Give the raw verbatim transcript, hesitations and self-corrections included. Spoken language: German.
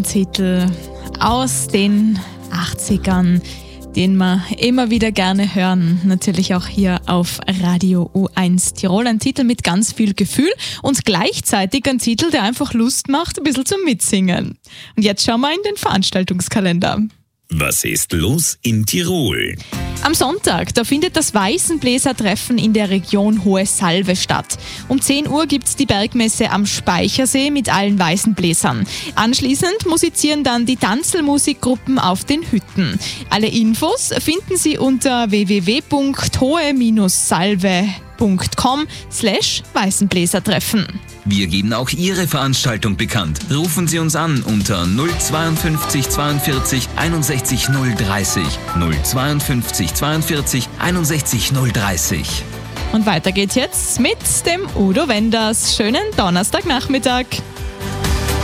Titel aus den achtzigern, den wir immer wieder gerne hören. Natürlich auch hier auf Radio U eins Tirol. Ein Titel mit ganz viel Gefühl und gleichzeitig ein Titel, der einfach Lust macht, ein bisschen zum Mitsingen. Und jetzt schauen wir in den Veranstaltungskalender. Was ist los in Tirol? Am Sonntag, da findet das Weißenbläsertreffen in der Region Hohe Salve statt. Um zehn Uhr gibt's die Bergmesse am Speichersee mit allen Weißenbläsern. Anschließend musizieren dann die Tanzelmusikgruppen auf den Hütten. Alle Infos finden Sie unter w w w punkt hohe salve punkt com slash Weißenbläsertreffen. Wir geben auch Ihre Veranstaltung bekannt. Rufen Sie uns an unter null zweiundfünfzig zweiundvierzig einundsechzig null dreißig. null zweiundfünfzig zweiundvierzig einundsechzig null dreißig. Und weiter geht's jetzt mit dem Udo Wenders. Schönen Donnerstagnachmittag.